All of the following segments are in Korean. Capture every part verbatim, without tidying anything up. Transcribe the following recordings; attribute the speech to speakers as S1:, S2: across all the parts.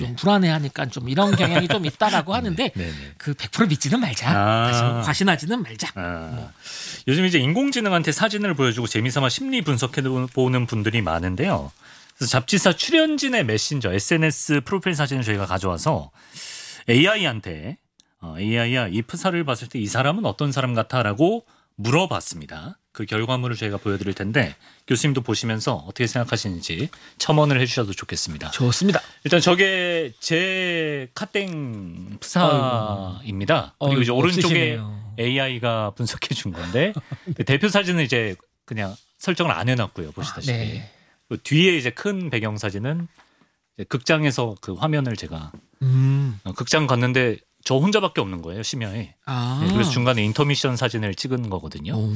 S1: 좀 불안해하니까 좀 이런 경향이 좀 있다라고 하는데
S2: 네네.
S1: 그 백 퍼센트 믿지는 말자.
S2: 아.
S1: 과신하지는 말자.
S2: 아.
S1: 뭐.
S2: 요즘 이제 인공지능한테 사진을 보여주고 재미삼아 심리 분석해 보는 분들이 많은데요. 그래서 잡지사 출연진의 메신저 에스엔에스 프로필 사진을 저희가 가져와서 에이아이한테 어, 에이아이야 이 프사를 봤을 때 이 사람은 어떤 사람 같아라고 물어봤습니다. 그 결과물을 저희가 보여드릴 텐데 교수님도 보시면서 어떻게 생각하시는지 첨언을 해주셔도 좋겠습니다.
S1: 좋습니다.
S2: 일단 저게 제 카땡 프사입니다.
S1: 어이구.
S2: 그리고 이제
S1: 어이구,
S2: 오른쪽에
S1: 없으시네요.
S2: 에이아이가 분석해 준 건데 대표 사진은 이제 그냥 설정을 안 해놨고요. 보시다시피
S1: 아, 네.
S2: 그 뒤에 이제 큰 배경 사진은 이제 극장에서 그 화면을 제가
S1: 음.
S2: 어, 극장 갔는데 저 혼자밖에 없는 거예요, 심야에.
S1: 아.
S2: 네, 그래서 중간에 인터미션 사진을 찍은 거거든요.
S1: 오.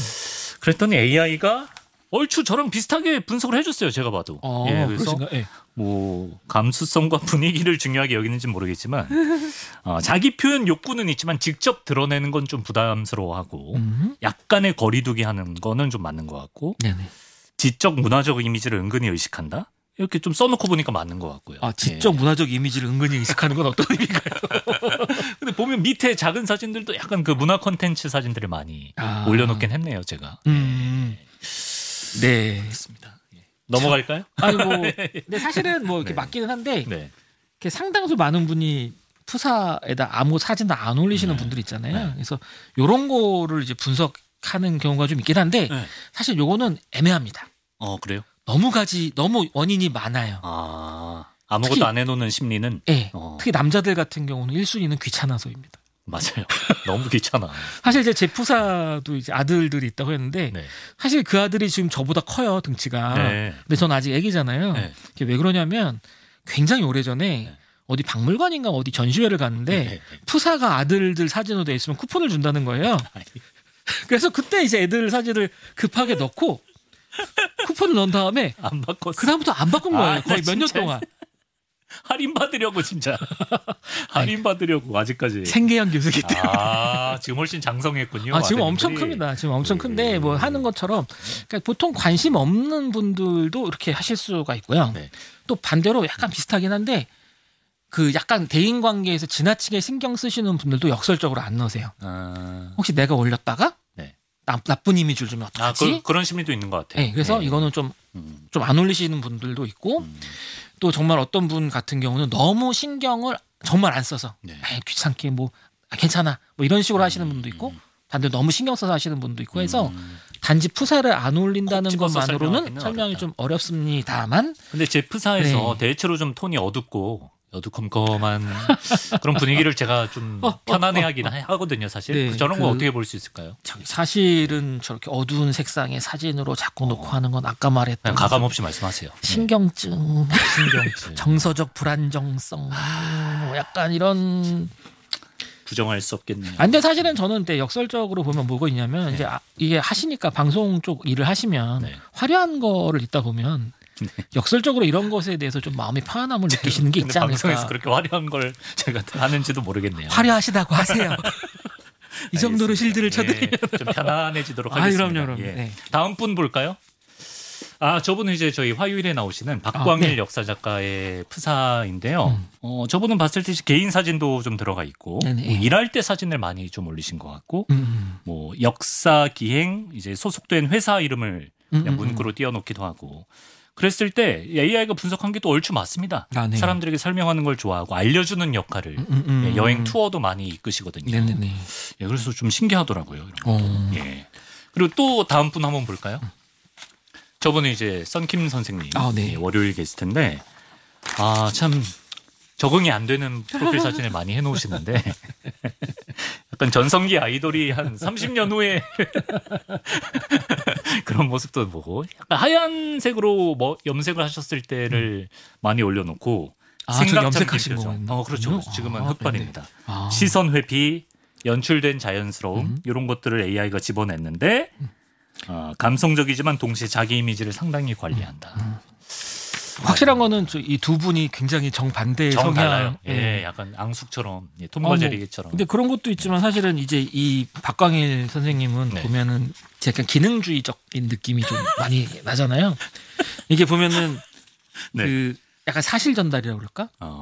S2: 그랬더니 에이아이가 얼추 저랑 비슷하게 분석을 해줬어요, 제가 봐도.
S1: 어,
S2: 예, 그래서
S1: 그러신가? 예.
S2: 뭐 감수성과 분위기를 중요하게 여기는지는 모르겠지만 어, 자기 표현 욕구는 있지만 직접 드러내는 건 좀 부담스러워하고
S1: 음.
S2: 약간의 거리두기 하는 거는 좀 맞는 것 같고
S1: 네네.
S2: 지적 문화적 이미지를 은근히 의식한다. 이렇게 좀 써놓고 보니까 맞는 것 같고요.
S1: 아, 지적
S2: 예.
S1: 문화적 이미지를 은근히 의식하는 건 어떤 의미인가요?
S2: 근데 보면 밑에 작은 사진들도 약간 그 문화 콘텐츠 사진들을 많이
S1: 아.
S2: 올려놓긴 했네요, 제가.
S1: 음. 네.
S2: 그렇습니다. 예. 넘어갈까요?
S1: 아니 뭐 근데 사실은 뭐 이렇게
S2: 네.
S1: 맞기는 한데
S2: 네.
S1: 이렇게 상당수 많은 분이 푸사에다 아무 사진도 안 올리시는
S2: 네.
S1: 분들 있잖아요.
S2: 네.
S1: 그래서 요런 거를 이제 분석하는 경우가 좀 있긴 한데
S2: 네.
S1: 사실 요거는 애매합니다.
S2: 어 그래요?
S1: 너무 가지 너무 원인이 많아요.
S2: 아 아무것도
S1: 특히-
S2: 안 해놓는 심리는
S1: 예. 네.
S2: 어.
S1: 특히 남자들 같은 경우는 일 순위는 귀찮아서입니다.
S2: 맞아요. 너무 귀찮아.
S1: 사실 이제 제 푸사도 이제 아들들이 있다고 했는데
S2: 네.
S1: 사실 그 아들이 지금 저보다 커요 등치가.
S2: 네.
S1: 근데 전 아직 애기잖아요.
S2: 네.
S1: 이게 왜 그러냐면 굉장히 오래전에
S2: 네.
S1: 어디 박물관인가 어디 전시회를 갔는데
S2: 네.
S1: 푸사가 아들들 사진으로 돼 있으면 쿠폰을 준다는 거예요.
S2: 아니,
S1: 그래서 그때 이제 애들 사진을 급하게 넣고 쿠폰을 넣은 다음에
S2: 안 바꿨어.
S1: 그 다음부터 안 바꾼 거예요.
S2: 아,
S1: 거의 몇 년
S2: 진짜.
S1: 동안.
S2: 할인 받으려고 진짜. 할인 받으려고 아직까지.
S1: 생계형 교수기 때문에.
S2: 아 지금 훨씬 장성했군요.
S1: 아, 지금
S2: 아드님들이.
S1: 엄청 큽니다. 지금 엄청 큰데 뭐
S2: 음.
S1: 하는 것처럼 그러니까 보통 관심 없는 분들도 이렇게 하실 수가 있고요.
S2: 네.
S1: 또 반대로 약간 비슷하긴 한데 그 약간 대인 관계에서 지나치게 신경 쓰시는 분들도 역설적으로 안 넣으세요.
S2: 아,
S1: 혹시 내가 올렸다가
S2: 네.
S1: 나, 나쁜 이미지를 주면
S2: 아
S1: 어떡하지?
S2: 그, 그런 심리도 있는 것 같아요.
S1: 네, 그래서
S2: 네.
S1: 이거는 좀 좀 안
S2: 음.
S1: 올리시는 분들도 있고
S2: 음.
S1: 또 정말 어떤 분 같은 경우는 너무 신경을 정말 안 써서
S2: 네.
S1: 아이, 귀찮게 뭐 아, 괜찮아 뭐 이런 식으로 하시는 분도 있고 반대로 너무 신경 써서 하시는 분도 있고 해서
S2: 음.
S1: 단지 푸사를 안 올린다는
S2: 콕 집어서
S1: 것만으로는
S2: 설명하기는
S1: 설명이
S2: 어렵다.
S1: 좀 어렵습니다만
S2: 근데 제 프사에서
S1: 네.
S2: 대체로 좀 톤이 어둡고 어두컴컴한 그런 분위기를 제가 좀
S1: 어, 어,
S2: 편안해하긴 하- 하거든요, 사실.
S1: 네,
S2: 그 저런 거
S1: 그-
S2: 어떻게 볼 수 있을까요?
S1: 사실은 저렇게 어두운 색상의 사진으로 자꾸 놓고 하는 건 아까 말했던
S2: 그냥 가감 없이 말씀하세요. 네.
S1: 신경증,
S2: 신경질.
S1: 정서적 불안정성, 뭐 약간 이런.
S2: 부정할 수 없겠네요.
S1: 아, 근데 사실은 저는 근데 역설적으로 보면 뭐가 있냐면
S2: 네.
S1: 이제 아, 이게 하시니까 방송 쪽 일을 하시면
S2: 네.
S1: 화려한 거를 읽다 보면
S2: 네.
S1: 역설적으로 이런 것에 대해서 좀 마음의 편안함을 느끼시는 게
S2: 근데
S1: 있지 않을까.
S2: 방송에서 그렇게 화려한 걸 제가 하는지도 모르겠네요.
S1: 화려하시다고 하세요. 이 정도로
S2: 알겠습니다.
S1: 실드를 쳐드리면.
S2: 예, 좀 편안해지도록
S1: 아,
S2: 하겠습니다.
S1: 그럼요, 그럼요.
S2: 예.
S1: 네.
S2: 다음 분 볼까요? 아, 저분은 이제 저희 화요일에 나오시는 박광일
S1: 아, 네.
S2: 역사 작가의 프사인데요.
S1: 음.
S2: 어, 저분은 봤을 때 개인 사진도 좀 들어가 있고
S1: 네네.
S2: 뭐 일할 때 사진을 많이 좀 올리신 것 같고
S1: 음,
S2: 뭐 역사 기행 이제 소속된 회사 이름을
S1: 음,
S2: 그냥
S1: 음,
S2: 문구로 띄워놓기도 하고 그랬을 때 에이아이가 분석한 게 또 얼추 맞습니다.
S1: 아, 네.
S2: 사람들에게 설명하는 걸 좋아하고 알려주는 역할을
S1: 음, 음, 음.
S2: 예, 여행 투어도 많이 이끄시거든요.
S1: 네네네.
S2: 예, 그래서 좀 신기하더라고요. 이런 것도.
S1: 어.
S2: 예. 그리고 또 다음 분 한번 볼까요? 저분은 이제 썬킴 선생님
S1: 아, 네.
S2: 예, 월요일 게스트인데 아 참 적응이 안 되는 프로필 사진을 많이 해놓으시는데 약간 전성기 아이돌이 한 삼십 년 후에 그런 모습도 보고 약간 하얀색으로 뭐 염색을 하셨을 때를 많이 올려놓고
S1: 아, 저
S2: 생각
S1: 염색하신
S2: 잠긴 표정.
S1: 거였나?
S2: 어 그렇죠. 그렇죠. 지금은
S1: 아,
S2: 흑발입니다.
S1: 아.
S2: 시선 회피, 연출된 자연스러움
S1: 음.
S2: 이런 것들을 에이아이가 집어냈는데 어, 감성적이지만 동시에 자기 이미지를 상당히 관리한다.
S1: 음. 확실한 거는 이 두 분이 굉장히 정반대의
S2: 정
S1: 성향.
S2: 달라요.
S1: 예.
S2: 예, 약간 앙숙처럼 예,
S1: 어,
S2: 톰과
S1: 뭐,
S2: 제리처럼.
S1: 근데 그런 것도 있지만 사실은 이제 이 박광일 선생님은
S2: 네.
S1: 보면은 약간 기능주의적인 느낌이 좀 많이 나잖아요. 이게 보면은
S2: 네.
S1: 그 약간 사실 전달이라고 그럴까?
S2: 어.